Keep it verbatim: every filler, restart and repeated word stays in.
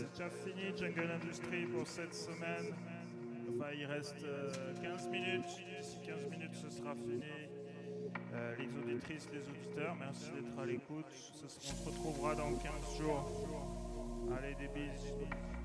c'est déjà fini Jungle Industry pour cette semaine. Enfin, il reste euh, quinze minutes. D'ici quinze minutes, ce sera fini. Euh, les auditrices, les auditeurs, merci d'être à l'écoute. On se retrouvera dans quinze jours. Allez, des bises.